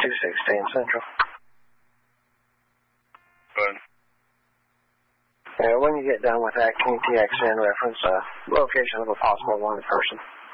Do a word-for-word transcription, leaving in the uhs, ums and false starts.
two sixteen Central. Good. Yeah, when you get done with that, can you T X in reference uh, location of a possible wanted person?